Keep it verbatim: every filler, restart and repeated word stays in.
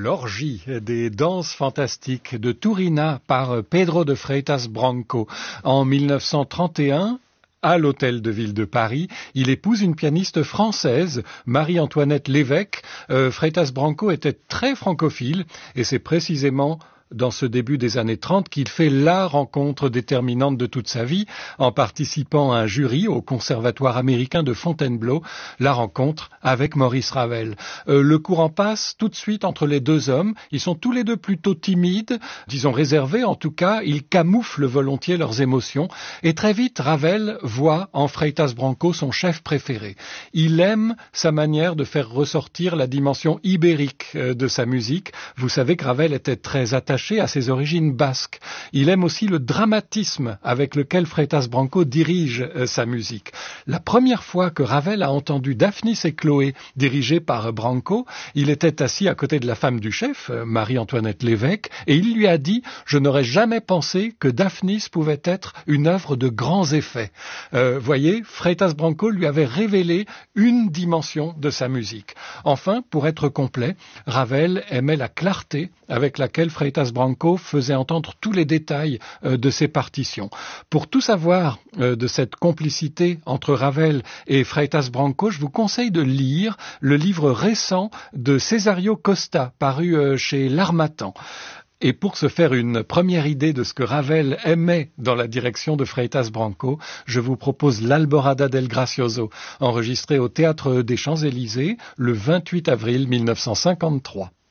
L'orgie des danses fantastiques de Turina par Pedro de Freitas Branco. En mille neuf cent trente et un, à l'Hôtel de Ville de Paris, il épouse une pianiste française, Marie-Antoinette Lévesque. Euh, Freitas Branco était très francophile et c'est précisément dans ce début des années trente qu'il fait la rencontre déterminante de toute sa vie en participant à un jury au Conservatoire américain de Fontainebleau, la rencontre avec Maurice Ravel. Euh, le courant passe tout de suite entre les deux hommes. Ils sont tous les deux plutôt timides, disons réservés en tout cas. Ils camouflent volontiers leurs émotions et très vite Ravel voit en Freitas Branco son chef préféré. Il aime sa manière de faire ressortir la dimension ibérique de sa musique. Vous savez que Ravel était très attaché à ses origines basques. Il aime aussi le dramatisme avec lequel Freitas Branco dirige euh, sa musique. La première fois que Ravel a entendu Daphnis et Chloé dirigées par Branco, il était assis à côté de la femme du chef, euh, Marie-Antoinette Lévesque, et il lui a dit « Je n'aurais jamais pensé que Daphnis pouvait être une œuvre de grands effets. Euh, » Voyez, Freitas Branco lui avait révélé une dimension de sa musique. Enfin, pour être complet, Ravel aimait la clarté avec laquelle Freitas Branco faisait entendre tous les détails euh, de ses partitions. Pour tout savoir euh, de cette complicité entre Ravel et Freitas Branco, je vous conseille de lire le livre récent de Cesario Costa, paru euh, chez L'Harmattan. Et pour se faire une première idée de ce que Ravel aimait dans la direction de Freitas Branco, je vous propose l'Alborada del Gracioso, enregistré au Théâtre des Champs-Élysées le vingt-huit avril mille neuf cent cinquante-trois.